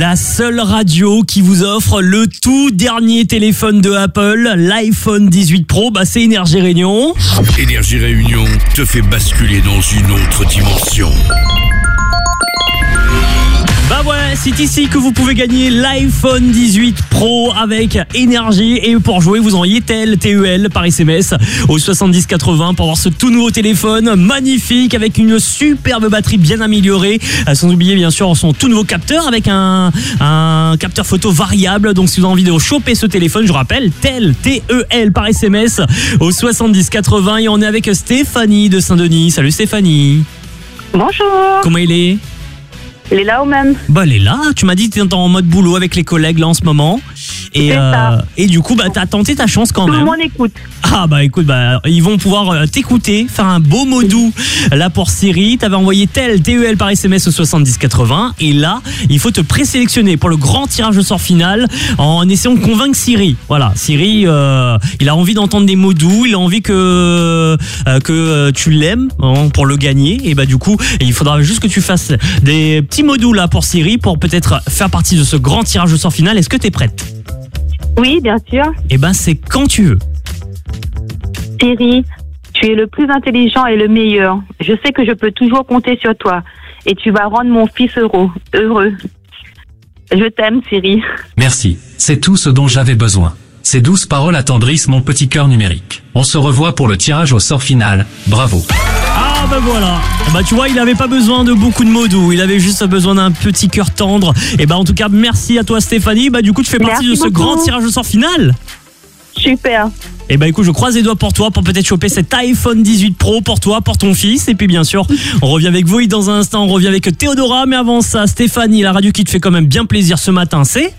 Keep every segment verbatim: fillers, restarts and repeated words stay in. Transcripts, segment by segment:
La seule radio qui vous offre le tout dernier téléphone de Apple, l'iPhone dix-huit Pro, bah c'est Énergie Réunion. Énergie Réunion te fait basculer dans une autre dimension. Bah ouais, c'est ici que vous pouvez gagner l'iPhone dix-huit Pro avec Énergie. Et pour jouer, vous envoyez T E L, T E L par S M S au soixante-dix quatre-vingts pour avoir ce tout nouveau téléphone magnifique avec une superbe batterie bien améliorée. Sans oublier bien sûr son tout nouveau capteur avec un, un capteur photo variable. Donc si vous avez envie de choper ce téléphone, je rappelle, T E L, T E L par S M S au soixante-dix quatre-vingts. Et on est avec Stéphanie de Saint-Denis. Salut Stéphanie. Bonjour. Comment il est ? Il est là ou même? Bah, elle est là. Tu m'as dit que tu es en mode boulot avec les collègues là en ce moment. Et, C'est ça. euh, et du coup, bah, tu as tenté ta chance quand Tout le même. monde écoute. Ah, bah écoute, bah, ils vont pouvoir euh, t'écouter, faire un beau mot doux là pour Siri. Tu avais envoyé T E L, T E L par S M S au soixante-dix quatre-vingts. Et là, il faut te présélectionner pour le grand tirage au sort final en essayant de convaincre Siri. Voilà, Siri, euh, il a envie d'entendre des mots doux. Il a envie que, euh, que tu l'aimes hein, pour le gagner. Et bah, du coup, il faudra juste que tu fasses des petits mots doux là pour Siri pour peut-être faire partie de ce grand tirage au sort final. Est-ce que tu es prête? Oui, bien sûr. Eh ben, c'est quand tu veux. Siri, tu es le plus intelligent et le meilleur. Je sais que je peux toujours compter sur toi. Et tu vas rendre mon fils heureux. heureux. Je t'aime, Siri. Merci, c'est tout ce dont j'avais besoin. Ces douces paroles attendrissent mon petit cœur numérique. On se revoit pour le tirage au sort final. Bravo. Ah bah voilà, bah tu vois il avait pas besoin de beaucoup de mots doux, il avait juste besoin d'un petit cœur tendre. Et bah en tout cas merci à toi Stéphanie, bah du coup tu fais partie Merci de ce beaucoup. grand tirage au sort final. Super. Et bah écoute je croise les doigts pour toi pour peut-être choper cet iPhone dix-huit Pro pour toi, pour ton fils. Et puis bien sûr on revient avec Voï dans un instant, on revient avec Théodora. Mais avant ça Stéphanie, la radio qui te fait quand même bien plaisir ce matin c'est...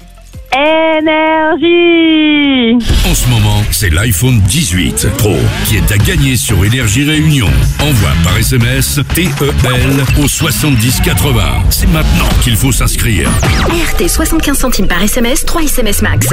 Énergie. En ce moment, c'est l'iPhone dix-huit Pro qui est à gagner sur Énergie Réunion. Envoie par S M S T E L au soixante-dix quatre-vingts. C'est maintenant qu'il faut s'inscrire. R T soixante-quinze centimes par S M S, trois S M S max.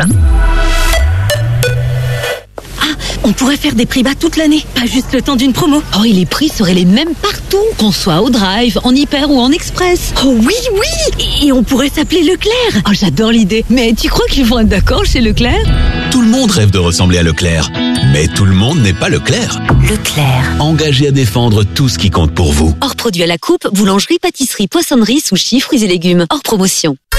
On pourrait faire des prix bas toute l'année, pas juste le temps d'une promo. Oh, et les prix seraient les mêmes partout, qu'on soit au drive, en hyper ou en express. Oh oui, oui. Et, et on pourrait s'appeler Leclerc. Oh, j'adore l'idée. Mais tu crois qu'ils vont être d'accord chez Leclerc? Tout le monde rêve de ressembler à Leclerc, mais tout le monde n'est pas Leclerc. Leclerc. Engagé à défendre tout ce qui compte pour vous. Hors produit à la coupe, boulangerie, pâtisserie, poissonnerie, sushi, fruits et légumes. Hors promotion.